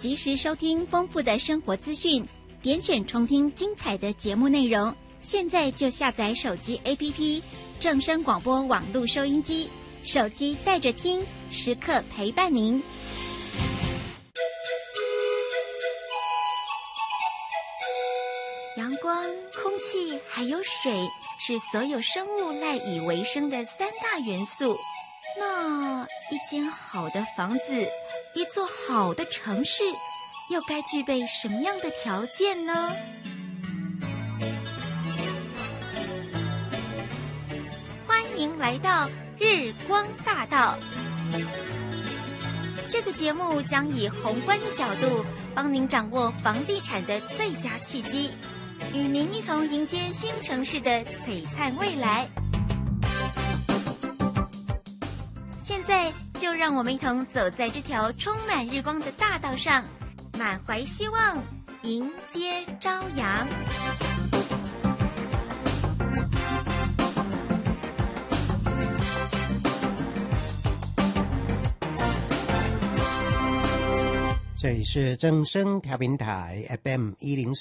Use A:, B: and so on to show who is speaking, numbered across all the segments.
A: 及时收听丰富的生活资讯，点选重听精彩的节目内容。现在就下载手机 APP 正声广播网络收音机，手机带着听，时刻陪伴您。阳光、空气还有水是所有生物赖以为生的三大元素。那一间好的房子，一座好的城市，又该具备什么样的条件呢？欢迎来到日光大道。这个节目将以宏观的角度，帮您掌握房地产的最佳契机，与您一同迎接新城市的璀璨未来。现在就让我们一同走在这条充满日光的大道上，满怀希望，迎接朝阳。
B: 这里是正声调频台 FM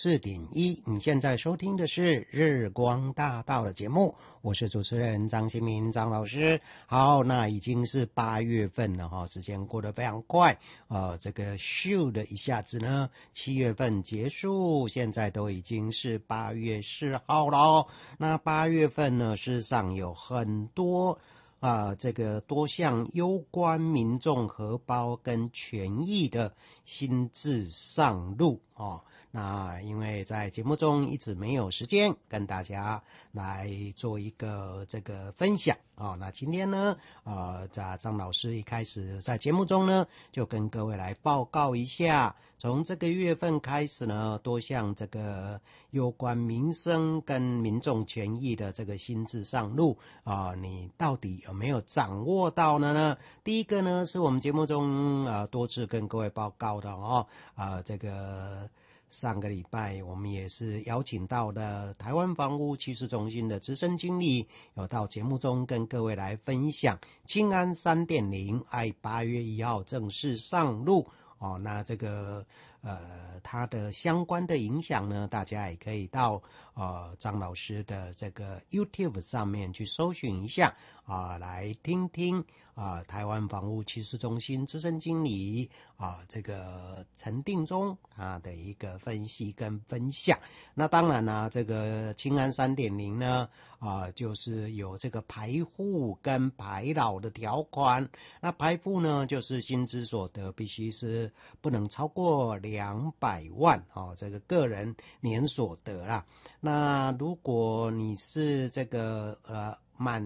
B: 104.1，你现在收听的是日光大道的节目，我是主持人张新民张老师。好，那已经是8月份了哈，时间过得非常快，这个咻的一下子呢，7月份结束，现在都已经是8月4号了。那8月份呢，事实上有很多这个多项攸关民众荷包跟权益的新制上路那因为在节目中一直没有时间跟大家来做一个这个分享那今天呢张老师一开始在节目中呢就跟各位来报告一下，从这个月份开始呢，多项这个有关民生跟民众权益的这个新制上路你到底有没有掌握到呢？第一个呢是我们节目中多次跟各位报告的这个上个礼拜我们也是邀请到了台湾房屋趋势中心的资深经理，有到节目中跟各位来分享青安 3.0 8月1号正式上路那这个它的相关的影响呢，大家也可以到张老师的这个 YouTube 上面去搜寻一下来听听台湾房屋趋势中心资深经理这个陈定中他的一个分析跟分享。那当然呢这个青安 3.0 呢就是有这个排户跟排老的条款。那排户呢就是薪资所得必须是不能超过200万这个个人年所得啦。那如果你是这个满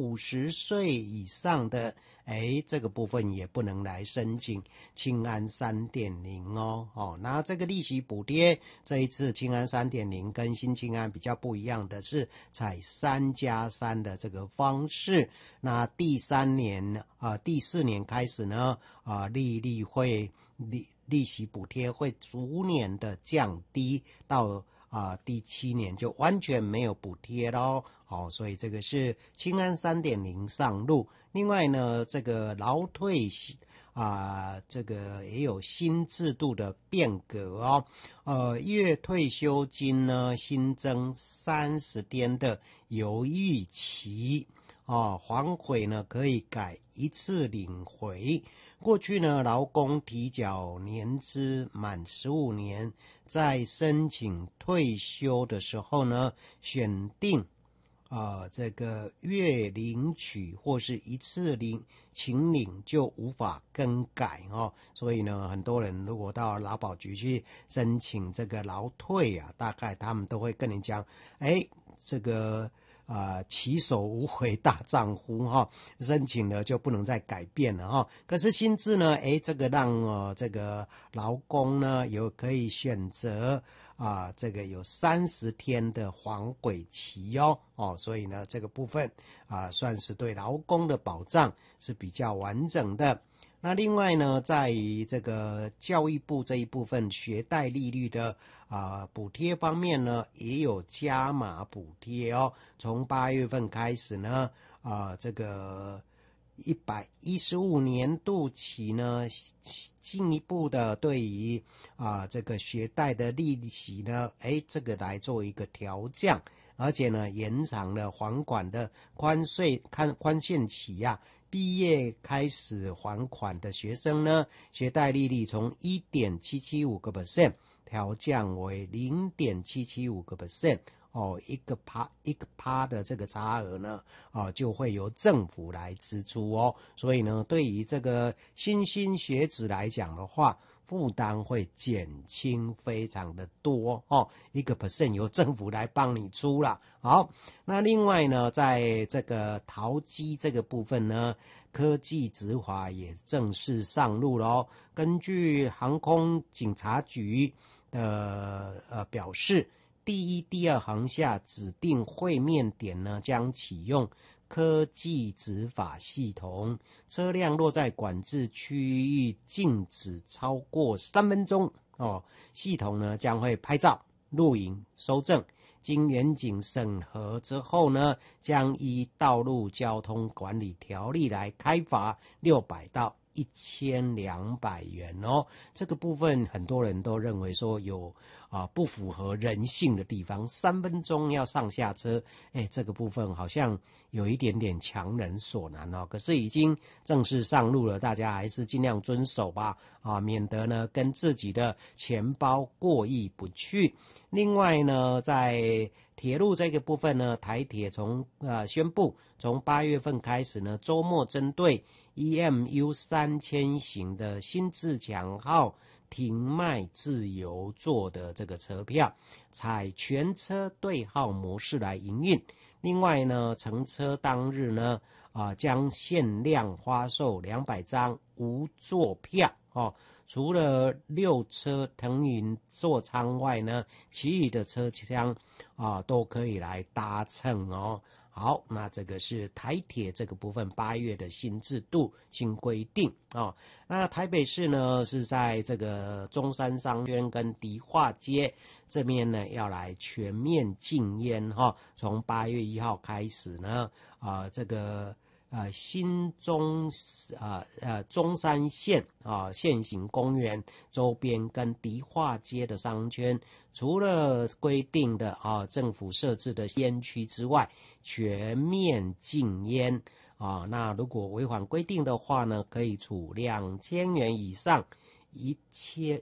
B: 50岁以上的这个部分也不能来申请青安 3.0 那这个利息补贴这一次青安 3.0 跟新青安比较不一样的是采3+3的这个方式。那第4年开始呢利息补贴会逐年的降低到第7年就完全没有补贴咯所以这个是青安 3.0 上路。另外呢这个劳退这个也有新制度的变革月退休金呢新增30天的犹豫期还回呢可以改一次领回。过去呢劳工提缴年资满15年，在申请退休的时候呢选定这个月领取或是一次请领就无法更改所以呢很多人如果到劳保局去申请这个劳退大概他们都会跟你讲这个起手无回大丈夫申请了就不能再改变了可是新制呢这个让这个劳工呢有可以选择这个有30天的还轨期所以呢这个部分算是对劳工的保障是比较完整的。那另外呢在于这个教育部这一部分学贷利率的补贴方面呢也有加码补贴从8月份开始呢这个 115年度起呢，进一步的对于这个学贷的利息呢，这个来做一个调降，而且呢延长了还款的宽限期毕业开始还款的学生呢，学贷利率从 1.775% 调降为 0.775%。一个趴的这个差额呢，就会由政府来支出所以呢，对于这个新兴学子来讲的话，负担会减轻非常的多1% 由政府来帮你出啦。好，那另外呢，在这个桃机这个部分呢，科技执法也正式上路了根据航空警察局的表示，第一、第二航厦指定会面点呢，将启用科技执法系统，车辆若在管制区域静止超过3分钟系统呢将会拍照、录影、收证，经远景审核之后呢，将依道路交通管理条例来开罚600到1200元这个部分很多人都认为说有不符合人性的地方，3分钟要上下车，这个部分好像有一点点强人所难可是已经正式上路了，大家还是尽量遵守吧免得呢跟自己的钱包过意不去。另外呢，在铁路这个部分呢，台铁宣布从8月份开始呢，周末针对 EMU 3000型的新自强号停卖自由座的这个车票，采全车对号模式来营运。另外呢，乘车当日呢，将限量发售200张无座票除了6车腾云座舱外呢，其余的车厢都可以来搭乘好，那这个是台铁这个部分8月的新制度、新规定那台北市呢是在这个中山商圈跟迪化街这边呢要来全面禁烟从8月1号开始呢这个新中山县现行公园周边跟迪化街的商圈，除了规定的政府设置的烟区之外，全面禁烟那如果违反规定的话呢，可以处2000元以上